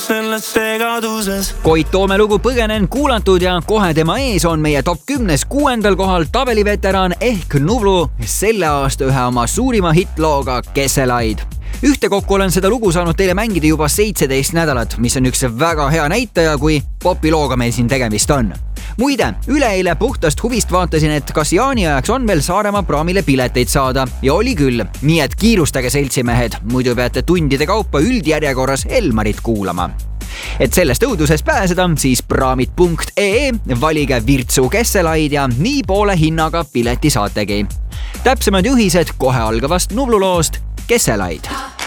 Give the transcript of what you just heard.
selles segaduses. Koit Toome lugu Põgenen kuulatud ja kohe tema ees on meie top 10 6. kohal tabeliveteran ehk Nublu selle aasta ühe oma suurima hitlooga Kesselaid. Ühtekokku olen seda lugu saanud teile mängida juba 17 nädalat, mis on üks väga hea näitaja, kui popilooga meil siin tegemist on. Muide, üleeile puhtast huvist vaatasin, et kas jaaniajaks on veel Saaremaa praamile pileteid saada ja oli küll, nii et kiirustage seltsimehed, muidu peate tundide kaupa üldjärjekorras Elmarit kuulama. Et sellest õudusest pääseda, siis praamid.ee, valige Virtsu Kesselaid ja nii poole hinnaga pileti saategi. Täpsemad juhised kohe algavast Nublu loost Kesselaid.